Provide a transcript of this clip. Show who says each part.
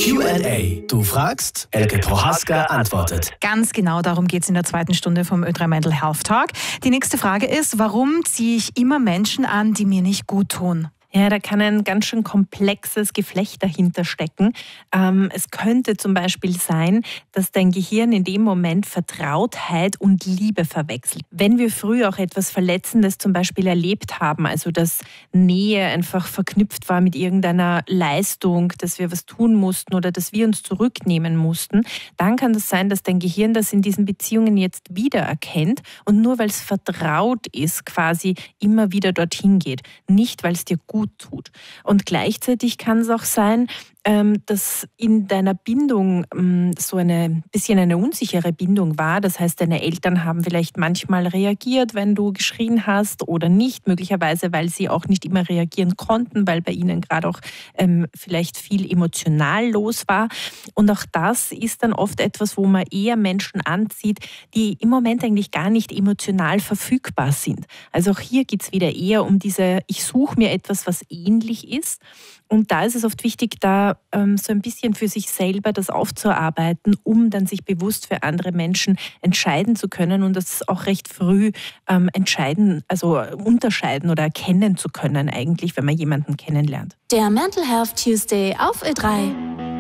Speaker 1: Q&A. Du fragst, Elke Prohaska antwortet.
Speaker 2: Ganz genau darum geht es in der zweiten Stunde vom Ö3 Mental Health Talk. Die nächste Frage ist, warum ziehe ich immer Menschen an, die mir nicht gut tun?
Speaker 3: Ja, da kann ein ganz schön komplexes Geflecht dahinter stecken. Es könnte zum Beispiel sein, dass dein Gehirn in dem Moment Vertrautheit und Liebe verwechselt. Wenn wir früher auch etwas Verletzendes zum Beispiel erlebt haben, also dass Nähe einfach verknüpft war mit irgendeiner Leistung, dass wir was tun mussten oder dass wir uns zurücknehmen mussten, dann kann es sein, dass dein Gehirn das in diesen Beziehungen jetzt wiedererkennt und nur weil es vertraut ist, quasi immer wieder dorthin geht. Nicht, weil es dir gut tut. Und gleichzeitig kann es auch sein, dass in deiner Bindung so ein bisschen eine unsichere Bindung war. Das heißt, deine Eltern haben vielleicht manchmal reagiert, wenn du geschrien hast oder nicht. Möglicherweise, weil sie auch nicht immer reagieren konnten, weil bei ihnen gerade auch vielleicht viel emotional los war. Und auch das ist dann oft etwas, wo man eher Menschen anzieht, die im Moment eigentlich gar nicht emotional verfügbar sind. Also auch hier geht es wieder eher um ich suche mir etwas, was ähnlich ist. Und da ist es oft wichtig, da so ein bisschen für sich selber das aufzuarbeiten, um dann sich bewusst für andere Menschen entscheiden zu können und das auch recht früh unterscheiden oder erkennen zu können eigentlich, wenn man jemanden kennenlernt.
Speaker 4: Der Mental Health Tuesday auf Ö3.